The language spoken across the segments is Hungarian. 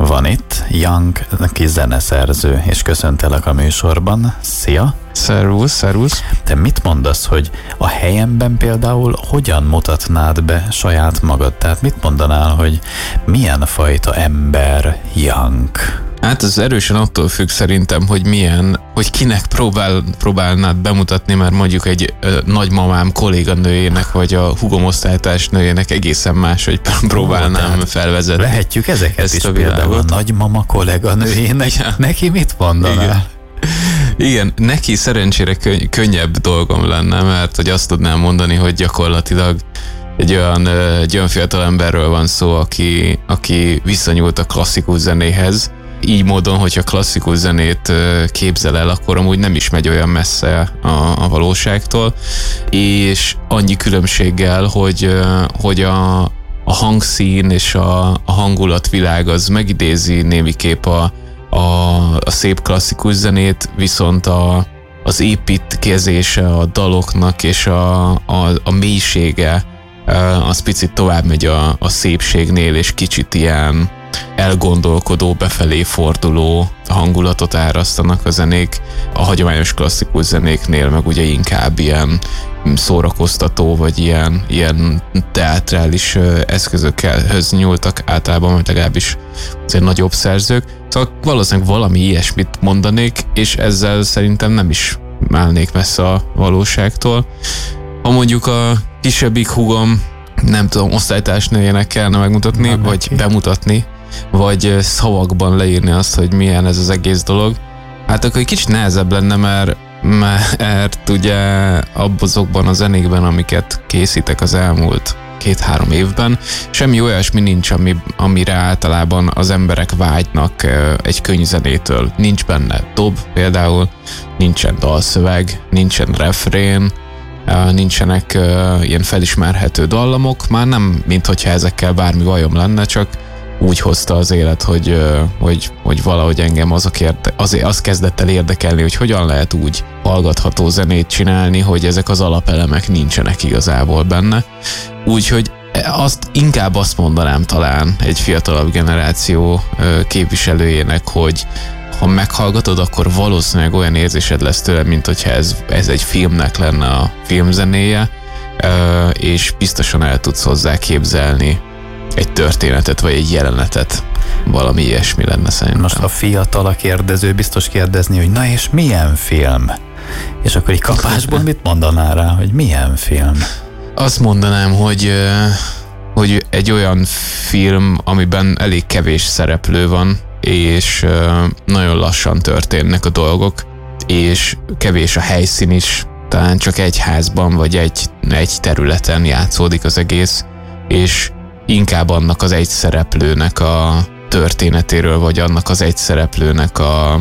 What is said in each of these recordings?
van itt, Young, aki zeneszerző, és köszöntelek a műsorban. Szia! Szervusz! Te mit mondasz, hogy a helyemben például hogyan mutatnád be saját magad? Tehát mit mondanál, hogy milyen fajta ember Young? Hát ez erősen attól függ szerintem, hogy kinek próbálnád bemutatni, mert mondjuk egy nagymamám kolléganőjének, vagy a húgom osztálytársnőjének egészen más, hogy próbálnám felvezetni. Vehetjük ezeket ezt is például a nagymama kolléganőjének. Ja. Neki mit mondanál? Igen, neki szerencsére könnyebb dolgom lenne, mert hogy azt tudnám mondani, hogy gyakorlatilag egy olyan fiatal emberről van szó, aki visszanyúlt a klasszikus zenéhez. Így módon, hogyha klasszikus zenét képzel el, akkor amúgy nem is megy olyan messze a valóságtól, és annyi különbséggel, hogy a hangszín és a hangulatvilág az megidézi némiképp a szép klasszikus zenét, viszont az építkezése a daloknak és a mélysége az picit tovább megy a szépségnél, és kicsit ilyen elgondolkodó, befelé forduló hangulatot árasztanak a zenék. A hagyományos klasszikus zenéknél meg ugye inkább ilyen szórakoztató, vagy ilyen teátrális eszközökhöz nyúltak általában, vagy legalábbis azért nagyobb szerzők. Szóval valószínűleg valami ilyesmit mondanék, és ezzel szerintem nem is állnék messze a valóságtól. Ha mondjuk a kisebbik húgom, nem tudom, osztálytársnőjének kellene megmutatni, vagy bemutatni, vagy szavakban leírni azt, hogy milyen ez az egész dolog, hát akkor egy kicsit nehezebb lenne, mert ugye azokban a zenékben, amiket készítek az elmúlt 2-3 évben, semmi olyasmi nincs, amire általában az emberek vágynak egy könyvzenétől. Nincs benne dob például, nincsen dalszöveg, nincsen refrén, nincsenek ilyen felismerhető dallamok, már nem, minthogyha ezekkel bármi bajom lenne, csak úgy hozta az élet, hogy valahogy engem az kezdett el érdekelni, hogy hogyan lehet úgy hallgatható zenét csinálni, hogy ezek az alapelemek nincsenek igazából benne. Úgyhogy inkább azt mondanám talán egy fiatalabb generáció képviselőjének, hogy ha meghallgatod, akkor valószínűleg olyan érzésed lesz tőle, mint hogyha ez egy filmnek lenne a filmzenéje, és biztosan el tudsz hozzá képzelni egy történetet, vagy egy jelenetet. Valami ilyesmi lenne szerintem. Most a fiatal a kérdező biztos kérdezni, hogy na és milyen film? És akkor így kapásból mit mondanál rá, hogy milyen film? Azt mondanám, hogy egy olyan film, amiben elég kevés szereplő van, és nagyon lassan történnek a dolgok, és kevés a helyszín is, talán csak egy házban, vagy egy területen játszódik az egész, és inkább annak az egy szereplőnek a történetéről, vagy annak az egy szereplőnek a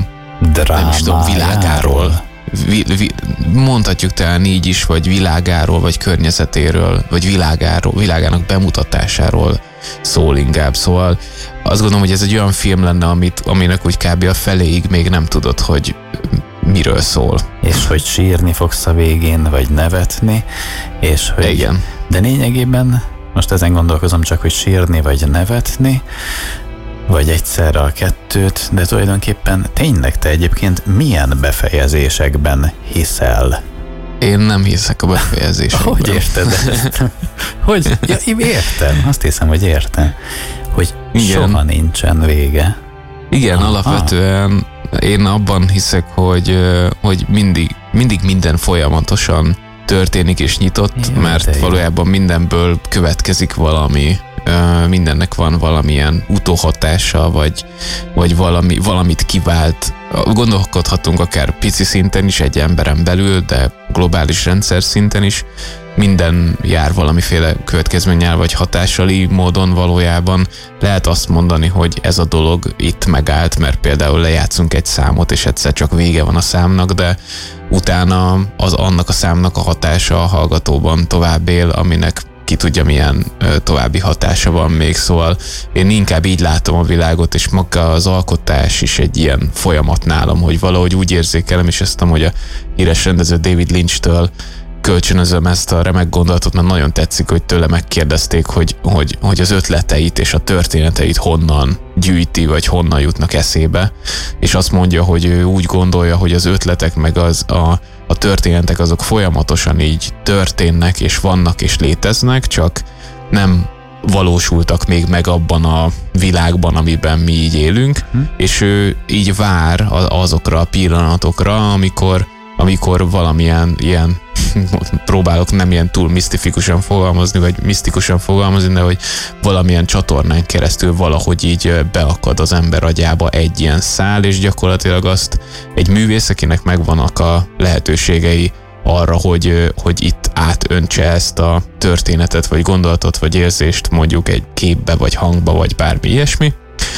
világáról. Mondhatjuk talán így is, vagy világáról, vagy környezetéről, vagy világának bemutatásáról szól inkább. Szóval azt gondolom, hogy ez egy olyan film lenne, aminek úgy kb. A feléig még nem tudod, hogy miről szól. És hogy sírni fogsz a végén, vagy nevetni, és hogy... Igen. De lényegében most ezen gondolkozom csak, hogy sírni, vagy nevetni, vagy egyszerre a kettőt, de tulajdonképpen tényleg te egyébként milyen befejezésekben hiszel? Én nem hiszek a befejezésekben. Hogy érted ezt? Hogy? Ja, értem. Azt hiszem, hogy értem. Hogy igen. Soha nincsen vége. Igen, alapvetően én abban hiszek, hogy mindig minden folyamatosan történik és nyitott, mert valójában mindenből következik valami, mindennek van valamilyen utóhatása, vagy valamit kivált. Gondolkodhatunk akár pici szinten is egy emberen belül, de globális rendszer szinten is. Minden jár valamiféle következménnyel vagy hatással, így módon valójában lehet azt mondani, hogy ez a dolog itt megállt, mert például lejátszunk egy számot, és egyszer csak vége van a számnak, de utána annak a számnak a hatása a hallgatóban tovább él, aminek ki tudja milyen további hatása van még, szóval én inkább így látom a világot, és maga az alkotás is egy ilyen folyamat nálam, hogy valahogy úgy érzékelem, és ezt hogy a híres rendező David Lynch-től kölcsönözöm ezt a remek gondolatot, mert nagyon tetszik, hogy tőle megkérdezték, hogy az ötleteit és a történeteit honnan gyűjti, vagy honnan jutnak eszébe, és azt mondja, hogy ő úgy gondolja, hogy az ötletek meg a történetek azok folyamatosan így történnek, és vannak, és léteznek, csak nem valósultak még meg abban a világban, amiben mi így élünk, és ő így vár azokra a pillanatokra, amikor valamilyen ilyen próbálok nem ilyen túl misztifikusan fogalmazni, vagy misztikusan fogalmazni, de hogy valamilyen csatornán keresztül valahogy így beakad az ember agyába egy ilyen szál, és gyakorlatilag azt egy művész, akinek megvannak a lehetőségei arra, hogy itt átöntse ezt a történetet, vagy gondolatot, vagy érzést mondjuk egy képbe, vagy hangba, vagy bármi ilyesmi,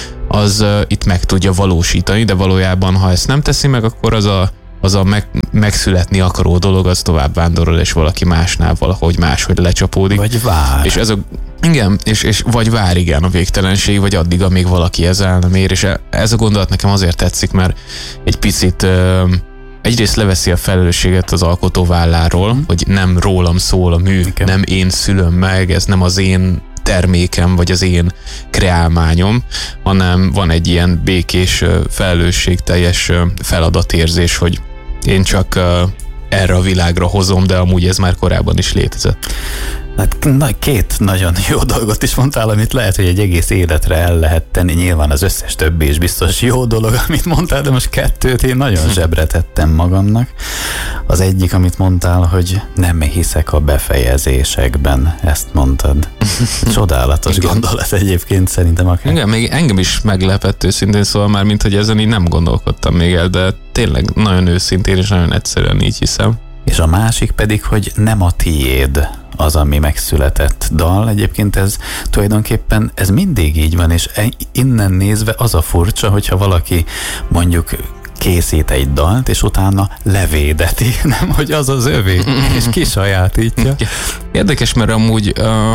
az itt meg tudja valósítani, de valójában, ha ezt nem teszi meg, akkor az a megszületni akaró dolog, az tovább vándorol, és valaki másnál valahogy máshogy lecsapódik. Vagy vár. És igen, és vagy vár, igen, a végtelenség, vagy addig, amíg valaki ezzel nem ér, és ez a gondolat nekem azért tetszik, mert egy picit egyrészt leveszi a felelősséget az alkotó válláról, hogy nem rólam szól a mű, igen. Nem én szülöm meg, ez nem az én termékem, vagy az én kreálmányom, hanem van egy ilyen békés, felelősségteljes feladatérzés, hogy én csak erre a világra hozom, de amúgy ez már korábban is létezett. Hát két nagyon jó dolgot is mondtál, amit lehet, hogy egy egész életre el lehet tenni. Nyilván az összes többi is biztos jó dolog, amit mondtál, de most kettőt én nagyon zsebre tettem magamnak. Az egyik, amit mondtál, hogy nem hiszek a befejezésekben. Ezt mondtad. Csodálatos gondolat egyébként szerintem akár. Igen, még engem is meglepett őszintén, szóval már mint hogy ezen így nem gondolkodtam még el, de tényleg nagyon őszintén és nagyon egyszerűen így hiszem. És a másik pedig, hogy nem a tiéd az, ami megszületett dal. Egyébként ez tulajdonképpen ez mindig így van, és innen nézve az a furcsa, hogyha valaki mondjuk készít egy dalt, és utána levédeti, nem, hogy az az övé, és kisajátítja. Érdekes, mert amúgy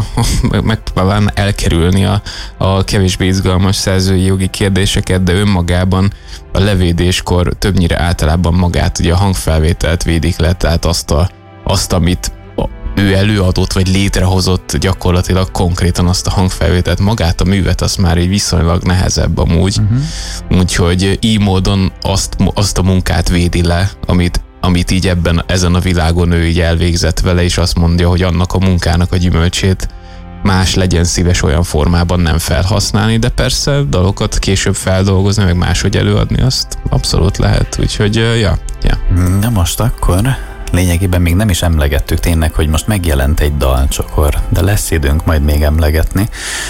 megpróbálom elkerülni a kevésbé izgalmas szerzői jogi kérdéseket, de önmagában a levédéskor többnyire általában magát, ugye a hangfelvételt védik le, tehát azt amit ő előadott, vagy létrehozott gyakorlatilag konkrétan azt a hangfelvételt, magát a művet, azt már így viszonylag nehezebb amúgy. Úgyhogy így módon azt a munkát védi le, amit így ezen a világon ő így elvégzett vele, és azt mondja, hogy annak a munkának a gyümölcsét más legyen szíves olyan formában nem felhasználni, de persze dalokat később feldolgozni, meg máshogy előadni, azt abszolút lehet. Úgyhogy, ja. Na most akkor lényegében még nem is emlegettük tényleg, hogy most megjelent egy dalcsokor, de lesz időnk majd még emlegetni.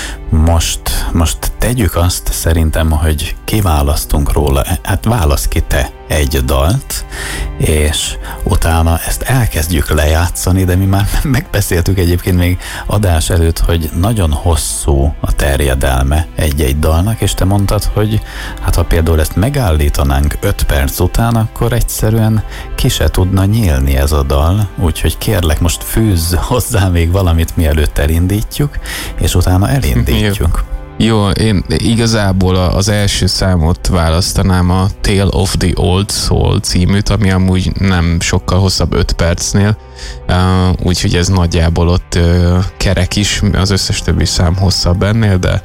Most tegyük azt szerintem, hogy kiválasztunk róla, hát válasz ki te egy dalt, és utána ezt elkezdjük lejátszani, de mi már megbeszéltük egyébként még adás előtt, hogy nagyon hosszú a terjedelme egy-egy dalnak, és te mondtad, hogy hát ha például ezt megállítanánk 5 perc után, akkor egyszerűen ki se tudna nyílni ez a dal, úgyhogy kérlek, most fűzz hozzá még valamit, mielőtt elindítjuk, és utána elindítjuk. Jó, én igazából az első számot választanám, a Tale of the Old Soul címűt, ami amúgy nem sokkal hosszabb 5 percnél, úgyhogy ez nagyjából ott kerek is, az összes többi szám hosszabb ennél, de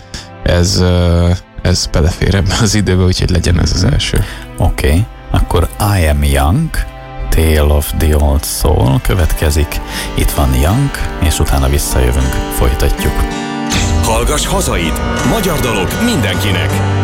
ez belefér ebbe az időbe, úgyhogy legyen ez az első. Oké, akkor I Am Young, Tale of the Old Soul következik. Itt van Young, és utána visszajövünk, folytatjuk. Hallgass hazait! Magyar dalok mindenkinek!